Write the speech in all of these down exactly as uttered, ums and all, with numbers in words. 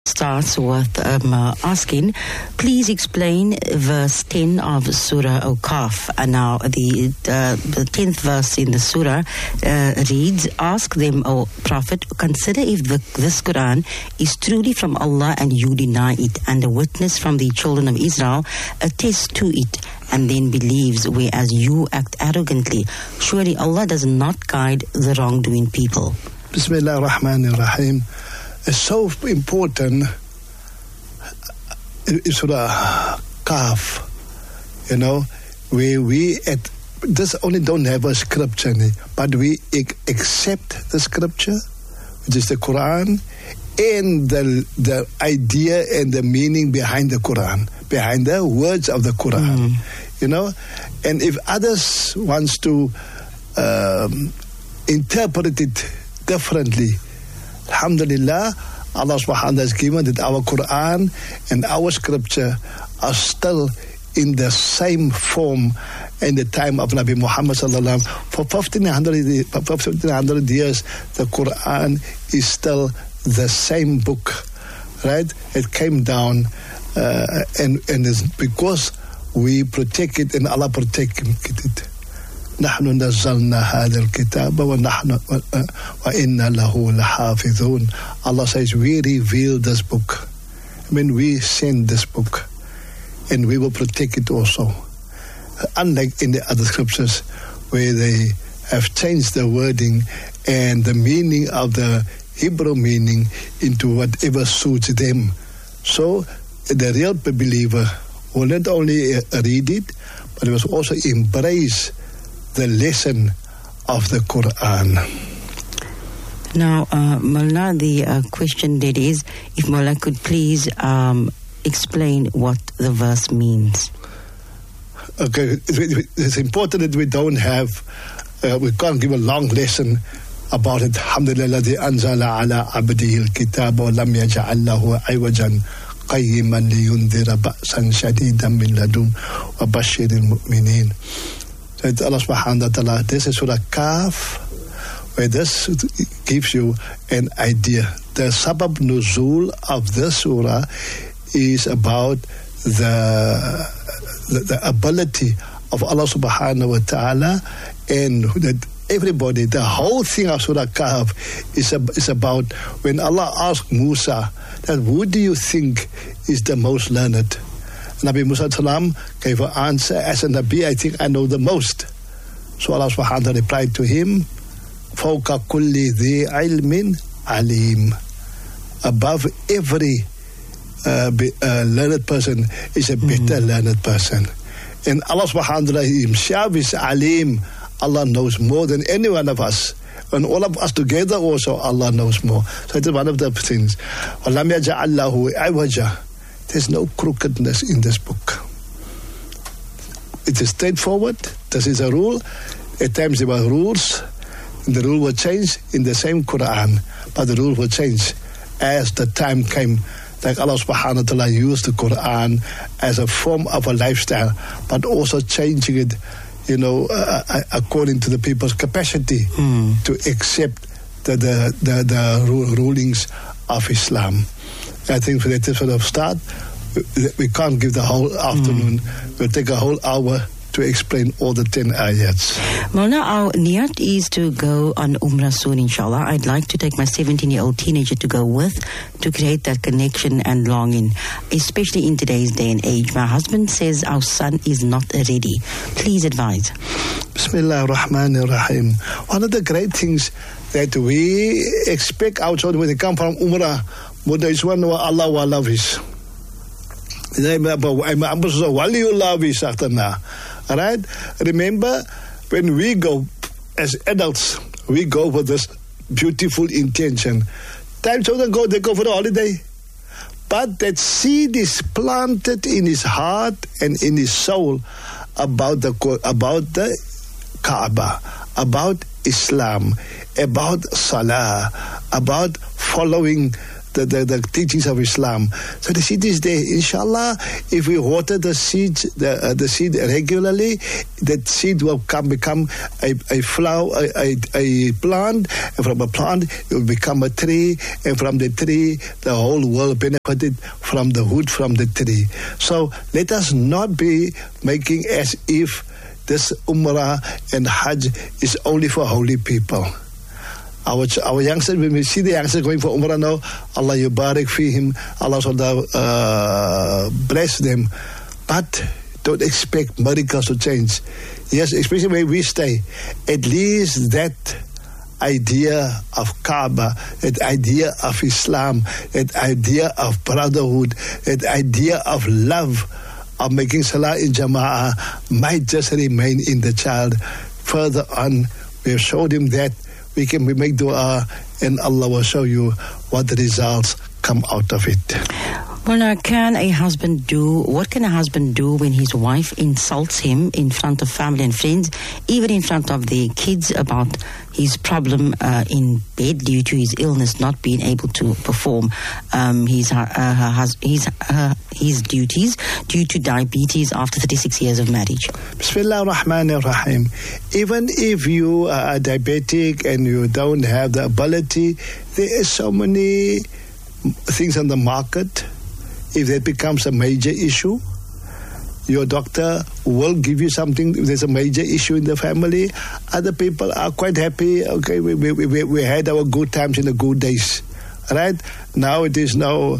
starts with um, uh, asking, please explain verse ten of Surah Al-Kahf. And now the, uh, the tenth verse in the surah uh, reads, ask them, O Prophet, consider if the, this Quran is truly from Allah and you deny it, and a witness from the children of Israel attests to it and then believes, whereas you act arrogantly. Surely Allah does not guide the wrongdoing people. Bismillah ar-Rahman ar-Rahim. It's so important. It's Surah Kahf, you know, where we at this only don't have a scripture, but we accept the scripture, which is the Quran, and the the idea and the meaning behind the Quran, behind the words of the Quran, mm. you know. And if others wants to um, interpret it differently, alhamdulillah, Allah subhanahu wa ta'ala has given that our Quran and our scripture are still in the same form in the time of Nabi Muhammad sallallahu alaihi wasallam. For fifteen hundred years, the Quran is still the same book, right? It came down, uh, and and it's because we protect it and Allah protect it. نحن نزلنا هذا الكتاب ونحن وإنا له لحافظون. Allah says we reveal this book. I mean, we send this book and we will protect it also. Unlike in the other scriptures where they have changed the wording and the meaning of the Hebrew meaning into whatever suits them. So the real believer will not only read it, but he must also embrace the lesson of the Quran. Now, uh, Mullah, the uh, question that is, if Mullah could please um, explain what the verse means. Okay, it's important that we don't have, uh, we can't give a long lesson about it. Alhamdulillah, the anzala ala abdihi al-kitab wa lam yaj'al lahu iwajan qayyiman liyundhira ba'san shadidan min ladun wa bashiril mu'minin. Allah subhanahu wa ta'ala, this is Surah Kahf, where this gives you an idea. The sabab nuzul of this surah is about the, the, the ability of Allah subhanahu wa ta'ala, and that everybody, the whole thing of Surah Kahf is, a, is about when Allah asked Musa, that who do you think is the most learned? Nabi Musa salam gave an answer, as a Nabi, I think I know the most. So Allah subhanahu wa ta'ala replied to him, فَوْقَ كُلِّ ذِي عِلْمٍ عَلِيمٍ. Above every uh, be, uh, learned person is a better mm-hmm. learned person. And Allah subhanahu wa ta'ala himself is Alim. Allah knows more than any one of us. And all of us together also, Allah knows more. So it is one of the things. وَلَمْ يَجَعَلْ لَهُ عِوَجًا. There's no crookedness in this book. It is straightforward. This is a rule. At times there were rules. And the rule will change in the same Quran. But the rule will change as the time came. Like Allah subhanahu wa ta'ala used the Quran as a form of a lifestyle, but also changing it, you know, uh, according to the people's capacity mm. to accept the, the, the, the rulings of Islam. I think for that sort of start, we can't give the whole afternoon. Mm. We'll take a whole hour to explain all the ten ayats. Maulana, our niyat is to go on Umrah soon, inshallah. I'd like to take my seventeen-year-old teenager to go with, to create that connection and longing, especially in today's day and age. My husband says our son is not ready. Please advise. Bismillah ar-Rahman ar-Rahim. One of the great things that we expect our children when they come from Umrah, but is one where Allah wa love is. Alright? Remember, when we go as adults, we go with this beautiful intention. Time children go, they go for the holiday. But that seed is planted in his heart and in his soul about the about the Kaaba, about Islam, about Salah, about following the, the, the teachings of Islam. So the seed is there. Inshallah, if we water the seeds, the, uh, the seed regularly, that seed will come become a, a flower, a, a, a plant, and from a plant it will become a tree, and from the tree the whole world benefited from the wood from the tree. So let us not be making as if this Umrah and Hajj is only for holy people. Our our youngsters, when we see the youngsters going for Umrah now, Allah yubarik fihim, Allah uh, bless them. But don't expect miracles to change. Yes, especially where we stay. At least that idea of Kaaba, that idea of Islam, that idea of brotherhood, that idea of love, of making salah in jama'ah might just remain in the child. Further on, we have showed him that we can we make dua and Allah will show you what the results come out of it. Well, now, can a husband do, what can a husband do when his wife insults him in front of family and friends, even in front of the kids, about his problem uh, in bed due to his illness, not being able to perform um, his, uh, her, hus- his, uh, his duties due to diabetes after thirty-six years of marriage? Bismillah ar-Rahman ar-Rahim. Even if you are diabetic and you don't have the ability, there are so many things on the market. If that becomes a major issue, your doctor will give you something. If there's a major issue in the family, other people are quite happy. Okay, we we we, we had our good times in the good days, right? Now it is now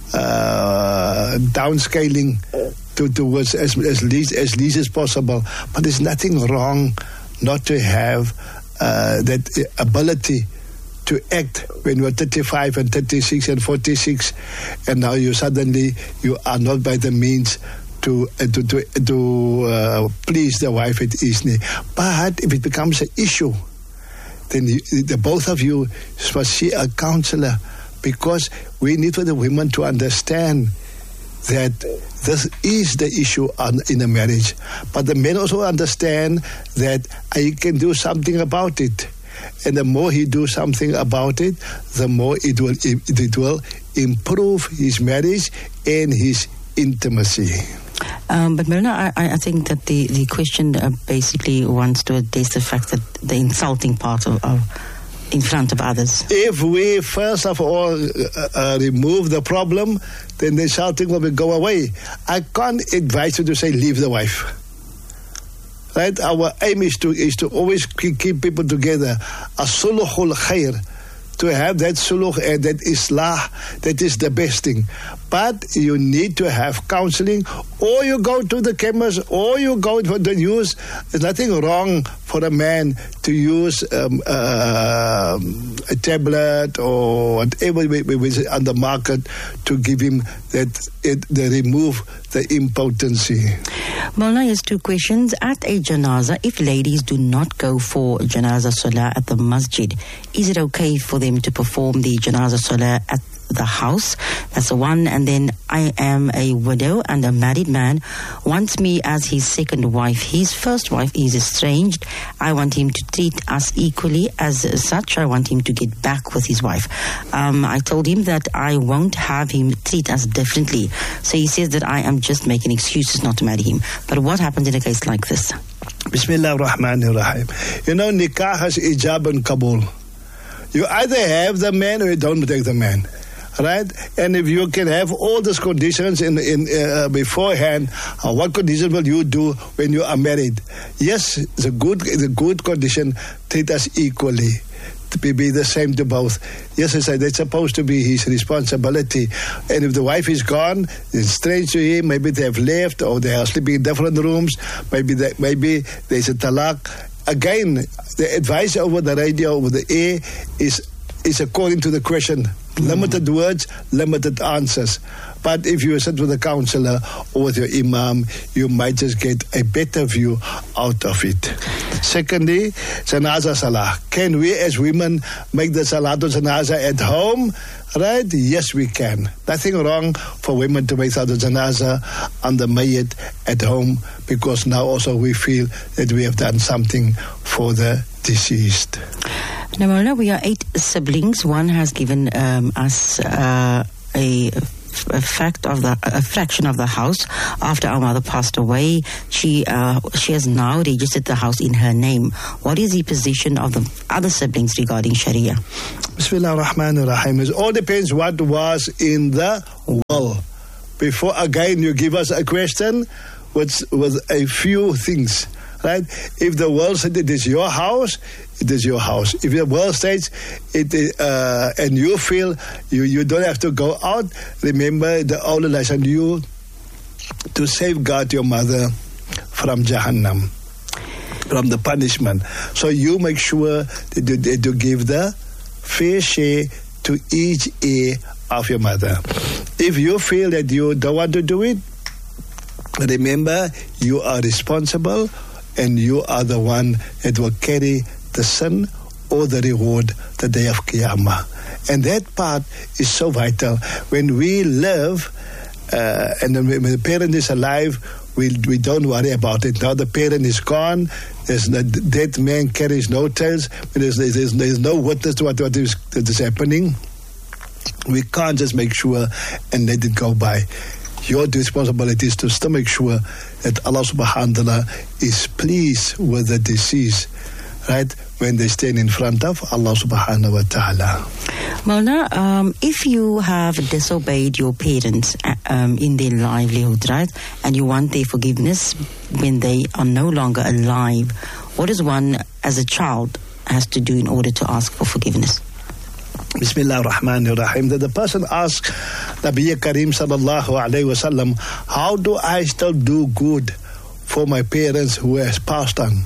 uh, downscaling to towards as as least as least as possible. But there's nothing wrong not to have uh, that ability to act when you are thirty-five and thirty-six and forty-six, and now you suddenly you are not by the means to uh, to to, to uh, please the wife at easily. But if it becomes an issue, then you, the both of you must see a counselor, because we need for the women to understand that this is the issue on, in a marriage. But the men also understand that I can do something about it. And the more he do something about it, the more it will it, it will improve his marriage and his intimacy. Um, but Marina, I, I think that the, the question uh, basically wants to address the fact that the insulting part of, of in front of others. If we first of all uh, uh, remove the problem, then the insulting will go away. I can't advise you to say leave the wife. Right? Our aim is to is to always keep people together. As-suluhul khair. To have that suluh and that islah, that is the best thing. But you need to have counseling, or you go to the chemist, or you go for the use. There's nothing wrong for a man to use um, uh, a tablet or whatever is on the market to give him that, it, they remove the impotency. Maulana has two questions. At a janaza, if ladies do not go for janaza salah at the masjid, is it okay for them to perform the janaza salah at the house? That's the one. And then, I am a widow and a married man wants me as his second wife. His first wife is estranged. I want him to treat us equally as such. I want him to get back with his wife. Um, I told him that I won't have him treat us differently. So he says that I am just making excuses not to marry him. But what happens in a case like this? Bismillah ar-Rahman ar-Rahim. You know, nikah has ijab and kabul. You either have the man or you don't take the man. Right? And if you can have all these conditions in in uh, beforehand, uh, what condition will you do when you are married? Yes, it's a good, it's a good condition. Treat us equally. To be, be the same to both. Yes, I said that's supposed to be his responsibility. And if the wife is gone, it's strange to him. Maybe they have left, or they are sleeping in different rooms. Maybe they, maybe there's a talaq. Again, the advice over the radio, over the air, is is according to the question. Limited words, limited answers. But if you sit with a counselor or with your imam, you might just get a better view out of it. Secondly, janaza salah. Can we as women make the salatul janaza at home? Right? Yes, we can. Nothing wrong for women to make salatul janaza on the mayyit at home, because now also we feel that we have done something for the deceased. Now, Maulana, we are eight siblings. One has given um, us uh, a, a fact of the a fraction of the house after our mother passed away. She uh, she has now registered the house in her name. What is the position of the other siblings regarding Sharia? Bismillah ar-Rahman ar-Rahim. It all depends what was in the will. Before again you give us a question with, with a few things. Right? If the world said it is your house, it is your house. If the world states it is, uh, and you feel you, you don't have to go out, remember the only lesson you to safeguard your mother from Jahannam, from the punishment. So you make sure that you, that you give the fair share to each ear of your mother. If you feel that you don't want to do it, remember you are responsible. And you are the one that will carry the sin or the reward the day of Qiyamah. And that part is so vital. When we live, uh, and when the parent is alive, we we don't worry about it. Now the parent is gone. There's no, dead man carries no tales. There's, there's, there's no witness to what, what is, that is happening. We can't just make sure and let it go by. Your responsibility is to still make sure that Allah subhanahu wa ta'ala is pleased with the deceased, right, when they stand in front of Allah subhanahu wa ta'ala. Maulana, um, if you have disobeyed your parents um, in their livelihood, right, and you want their forgiveness when they are no longer alive, what is one as a child has to do in order to ask for forgiveness? Bismillah ar-Rahman ar-Rahim. That the person asks Nabi Kareem sallallahu alayhi wa sallam, how do I still do good for my parents who has passed on?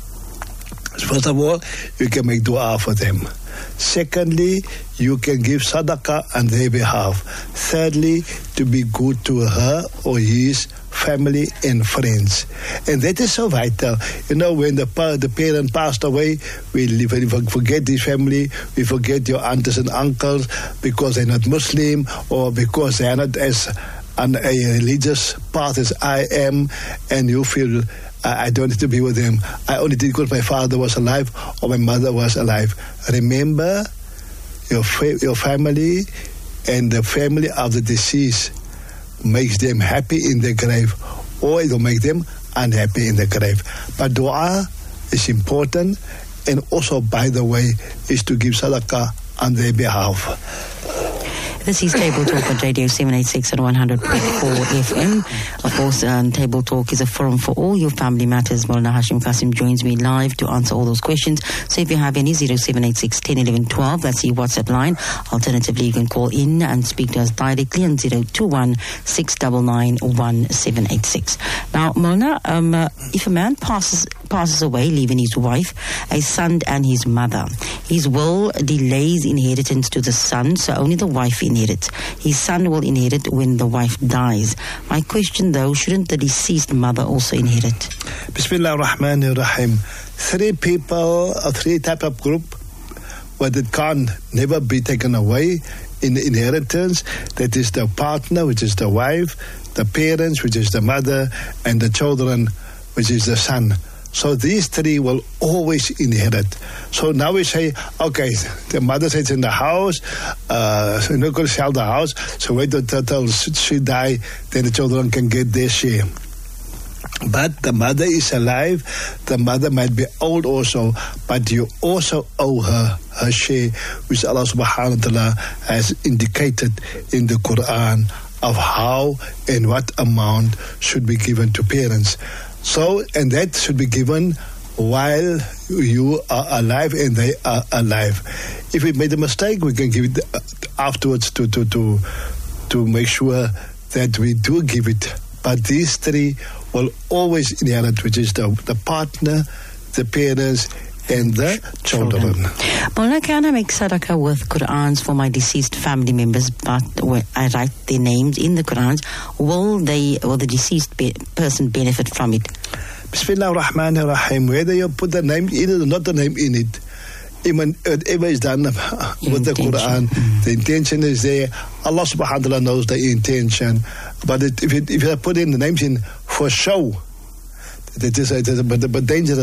First of all, you can make dua for them. Secondly, you can give sadaqah on their behalf. Thirdly, to be good to her or his family and friends. And that is so vital. You know, when the the parent passed away, we forget his family, we forget your aunts and uncles because they're not Muslim or because they are not as on a religious path as I am, and you feel I don't need to be with them. I only did because my father was alive or my mother was alive. Remember your fa- your family and the family of the deceased makes them happy in their grave, or it will make them unhappy in the grave. But dua is important, and also, by the way, is to give sadaqah on their behalf. This is Table Talk on Radio seven eighty-six and one hundred point four F M. Of course, um, Table Talk is a forum for all your family matters. Maulana Hashim Qasim joins me live to answer all those questions. So if you have any, zero seven eight six, one zero one one, twelve, that's the WhatsApp line. Alternatively, you can call in and speak to us directly on zero two one, six nine nine, one seven eight six. Now, Maulana, um, uh, if a man passes passes away, leaving his wife, a son and his mother, his will delays inheritance to the son, so only the wife inherits. His son will inherit when the wife dies. My question though, shouldn't the deceased mother also inherit? Bismillah ar-Rahman ar-Rahim. Three people, a three type of group, but it can never be taken away in the inheritance. That is the partner, which is the wife, the parents, which is the mother, and the children, which is the son. So these three will always inherit. So now we say, okay, the mother says in the house, uh, so you're not going to sell the house, so wait until she die, then the children can get their share. But the mother is alive, the mother might be old also, but you also owe her her share, which Allah subhanahu wa ta'ala has indicated in the Quran of how and what amount should be given to parents. So, and that should be given while you are alive and they are alive. If we made a mistake, we can give it afterwards to to to, to make sure that we do give it. But these three will always inherit, which is the, the partner, the parents, and the children. Maulana, can I make sadaqah with Qur'ans for my deceased family members, but when I write their names in the Qur'ans, will they, will the deceased be, person benefit from it? Bismillah ar-Rahman ar-Rahim. Whether you put the name in it or not the name in it, even whatever is done with the Quran, mm. the intention is there. Allah subhanahu wa ta'ala knows the intention. But it, if, it, if you put in the names in for show, it is, it is a bit, a bit dangerous.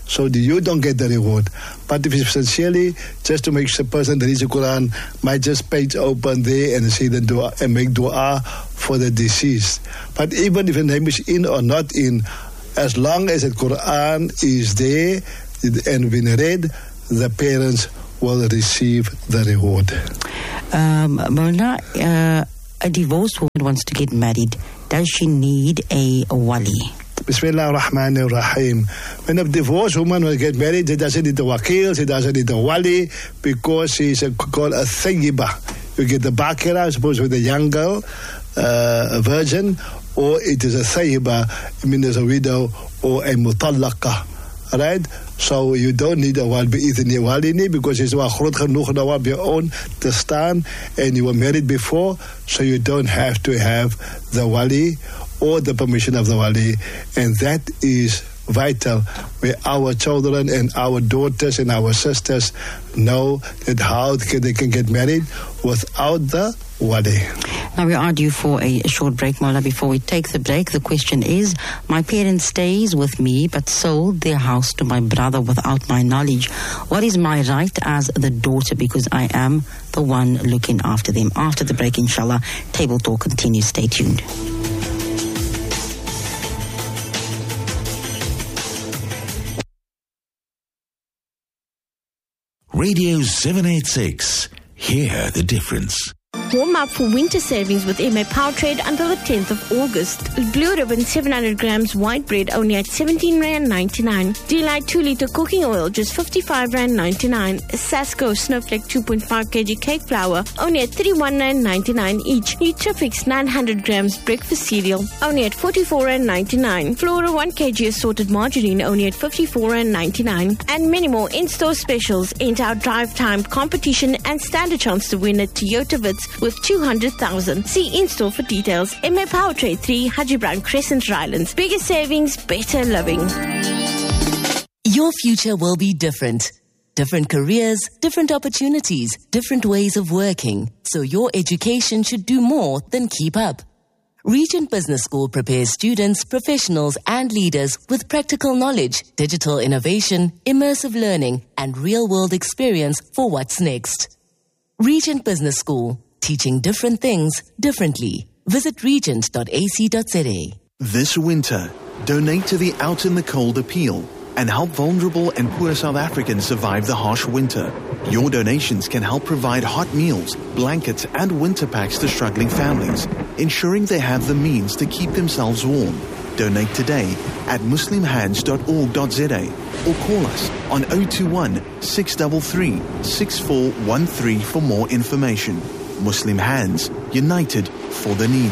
so that you don't get the reward. But if it's sincerely, just to make sure the person that reads the Quran might just page open there and see the dua and make dua for the deceased. But even if the name is in or not in, as long as the Quran is there and been read, the parents will receive the reward. Um, Mona, uh, a divorced woman wants to get married. Does she need a, a wali? Bismillah ar-Rahman ar-Rahim. When a divorced woman will get married, she doesn't need a wakil, she doesn't need a wali, because she's a, called a thayyibah. You get the bakira, I suppose, with a young girl, uh, a virgin, or it is a thayyibah, I mean, there's a widow or a mutallaqa. Right? So you don't need a wali bi'ithni walini, because it's groot genoeg nou op your own te staan, and you were married before, so you don't have to have the wali or the permission of the wali. And that is vital, where our children and our daughters and our sisters know that how they can get married without the wali. Now we are due for a, a short break, Mola. Before we take the break, the question is, my parent stays with me but sold their house to my brother without my knowledge. What is my right as the daughter, because I am the one looking after them? After the break, inshallah, Table Talk continues. Stay tuned. Radio seven eighty-six. Hear the difference. Warm up for winter savings with M A Powertrade until the tenth of August. Blue Ribbon seven hundred grams white bread only at seventeen rand ninety-nine. Delight two litre cooking oil just fifty-five rand ninety-nine. Sasco Snowflake two point five kilogram cake flour only at thirty-one rand ninety-nine each. Nutrifix nine hundred grams breakfast cereal only at forty-four rand ninety-nine. Flora one kilogram assorted margarine only at fifty-four rand ninety-nine. And many more in-store specials. Enter our drive time competition and stand a chance to win a Toyota Vitz with two hundred thousand. See in-store for details. M A Powertrade three, Haji Brown Crescent, Rylands. Bigger savings, better living. Your future will be different. Different careers, different opportunities, different ways of working. So your education should do more than keep up. Regent Business School prepares students, professionals, and leaders with practical knowledge, digital innovation, immersive learning, and real-world experience for what's next. Regent Business School. Teaching different things differently. Visit regent dot a c dot z a. This winter, donate to the Out in the Cold appeal and help vulnerable and poor South Africans survive the harsh winter. Your donations can help provide hot meals, blankets, and winter packs to struggling families, ensuring they have the means to keep themselves warm. Donate today at muslim hands dot org dot z a or call us on zero two one, six three three, six four one three for more information. Muslim Hands, united for the needy.